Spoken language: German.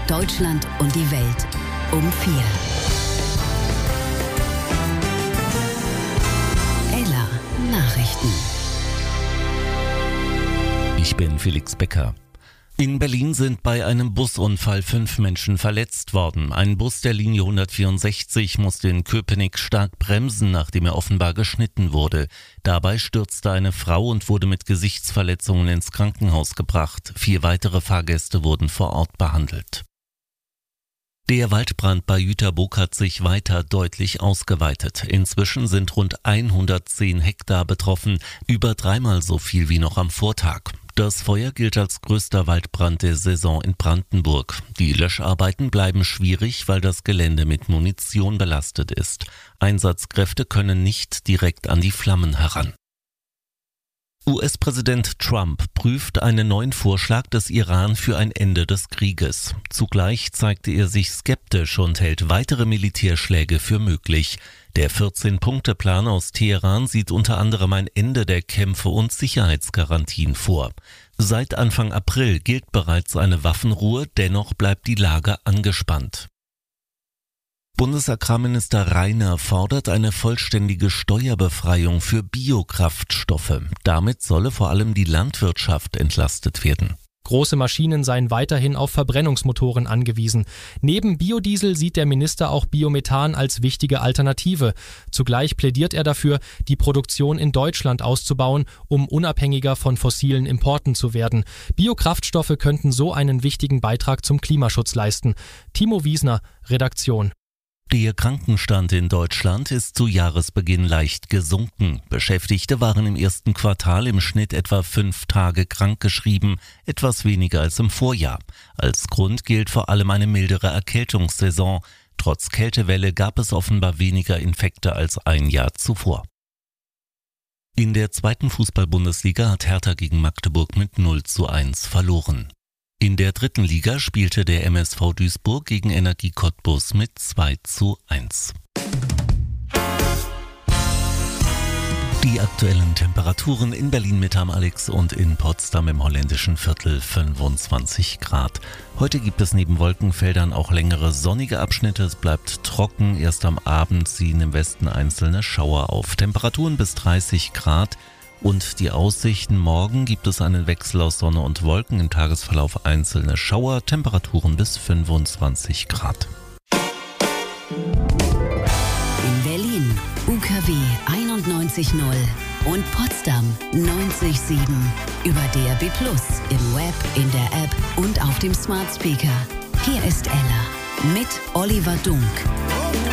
Deutschland und die Welt um 4. Ella Nachrichten. Ich bin Felix Becker. In Berlin sind bei einem Busunfall 5 Menschen verletzt worden. Ein Bus der Linie 164 musste in Köpenick stark bremsen, nachdem er offenbar geschnitten wurde. Dabei stürzte eine Frau und wurde mit Gesichtsverletzungen ins Krankenhaus gebracht. 4 weitere Fahrgäste wurden vor Ort behandelt. Der Waldbrand bei Jüterbock hat sich weiter deutlich ausgeweitet. Inzwischen sind rund 110 Hektar betroffen, über 3-mal so viel wie noch am Vortag. Das Feuer gilt als größter Waldbrand der Saison in Brandenburg. Die Löscharbeiten bleiben schwierig, weil das Gelände mit Munition belastet ist. Einsatzkräfte können nicht direkt an die Flammen heran. US-Präsident Trump prüft einen neuen Vorschlag des Iran für ein Ende des Krieges. Zugleich zeigte er sich skeptisch und hält weitere Militärschläge für möglich. Der 14-Punkte-Plan aus Teheran sieht unter anderem ein Ende der Kämpfe und Sicherheitsgarantien vor. Seit Anfang April gilt bereits eine Waffenruhe, dennoch bleibt die Lage angespannt. Bundesagrarminister Reiner fordert eine vollständige Steuerbefreiung für Biokraftstoffe. Damit solle vor allem die Landwirtschaft entlastet werden. Große Maschinen seien weiterhin auf Verbrennungsmotoren angewiesen. Neben Biodiesel sieht der Minister auch Biomethan als wichtige Alternative. Zugleich plädiert er dafür, die Produktion in Deutschland auszubauen, um unabhängiger von fossilen Importen zu werden. Biokraftstoffe könnten so einen wichtigen Beitrag zum Klimaschutz leisten. Timo Wiesner, Redaktion. Der Krankenstand in Deutschland ist zu Jahresbeginn leicht gesunken. Beschäftigte waren im ersten Quartal im Schnitt etwa 5 Tage krankgeschrieben, etwas weniger als im Vorjahr. Als Grund gilt vor allem eine mildere Erkältungssaison. Trotz Kältewelle gab es offenbar weniger Infekte als ein Jahr zuvor. In der 2. Fußball-Bundesliga hat Hertha gegen Magdeburg mit 0:1 verloren. In der 3. Liga spielte der MSV Duisburg gegen Energie Cottbus mit 2:1. Die aktuellen Temperaturen in Berlin mit am Alex und in Potsdam im holländischen Viertel 25 Grad. Heute gibt es neben Wolkenfeldern auch längere sonnige Abschnitte. Es bleibt trocken. Erst am Abend ziehen im Westen einzelne Schauer auf. Temperaturen bis 30 Grad. Und die Aussichten: morgen gibt es einen Wechsel aus Sonne und Wolken, im Tagesverlauf einzelne Schauer, Temperaturen bis 25 Grad. In Berlin UKW 91.0 und Potsdam 90.7. Über DAB+, im Web, in der App und auf dem Smart Speaker. Hier ist Ella mit Oliver Dunk.